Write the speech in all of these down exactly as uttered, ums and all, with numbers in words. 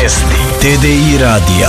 Vesti T D I radija.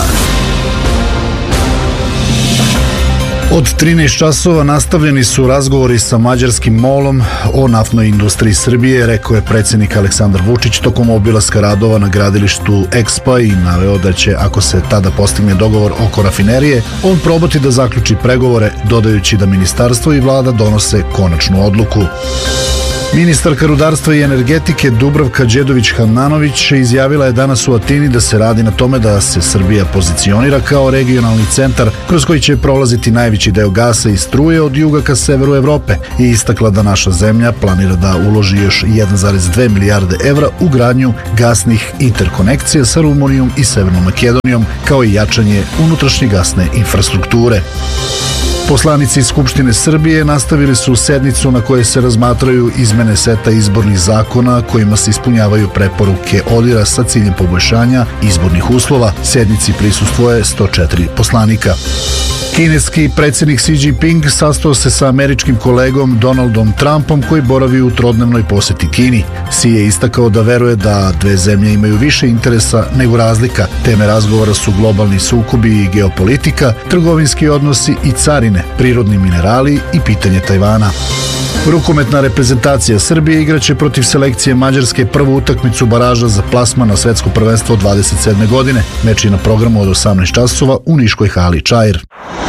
Od trinaest časova nastavljeni su razgovori sa mađarskim molom o naftnoj industriji Srbije, rekao je predsjednik Aleksandar Vučić tokom obilaska radova na gradilištu EKSPA i naveo da će, ako se tada postigne dogovor oko rafinerije, on probati da zaključi pregovore, dodajući da ministarstvo i vlada donose konačnu odluku. Ministarka rudarstva i energetike Dubravka Đedović-Handanović izjavila je danas u Atini da se radi na tome da se Srbija pozicionira kao regionalni centar kroz koji će prolaziti najveći deo gasa i struje od juga ka severu Evrope i istakla da naša zemlja planira da uloži još jedan zarez dve milijarde evra u gradnju gasnih interkonekcija sa Rumunijom i Severnom Makedonijom, kao i jačanje unutrašnje gasne infrastrukture. Poslanici Skupštine Srbije nastavili su sednicu na kojoj se razmatraju izmene seta izbornih zakona kojima se ispunjavaju preporuke ODIR-a sa ciljem poboljšanja izbornih uslova. Sednici prisustvuje sto četiri poslanika. Kineski predsjednik Xi Jinping sastao se sa američkim kolegom Donaldom Trumpom koji boravi u trodnevnoj posjeti Kini. Xi je istakao da veruje da dve zemlje imaju više interesa nego razlika. Teme razgovora su globalni sukobi i geopolitika, trgovinski odnosi i carine, prirodni minerali i pitanje Tajvana. Rukometna reprezentacija Srbije igraće protiv selekcije Mađarske prvu utakmicu baraža za plasman na svetsko prvenstvo dvadeset sedme godine. Meč je na programu od osamnaest časova u niškoj hali Čair.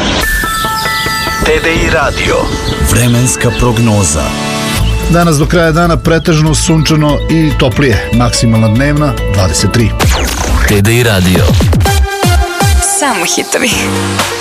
T D I radio. Vremenska prognoza. Danas do kraja dana pretežno sunčano i toplije. Maksimalna dnevna dvadeset tri. T D I radio. Samo hitovi.